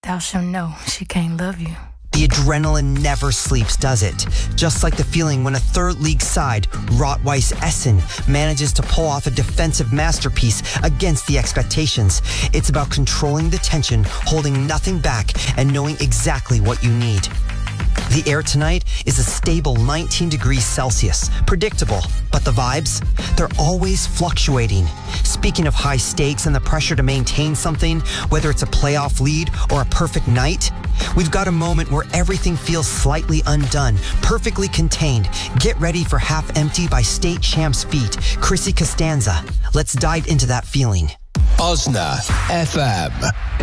thou shalt know she can't love you. The adrenaline never sleeps, does it? Just like the feeling when a third league side, Rot-Weiss Essen, manages to pull off a defensive masterpiece against the expectations. It's about controlling the tension, holding nothing back, and knowing exactly what you need. The air tonight is a stable 19 degrees Celsius. Predictable, but the vibes? They're always fluctuating. Speaking of high stakes and the pressure to maintain something, whether it's a playoff lead or a perfect night, we've got a moment where everything feels slightly undone, perfectly contained. Get ready for Half Empty by state champ's feet, Chrissy Costanza. Let's dive into that feeling. Osna FM.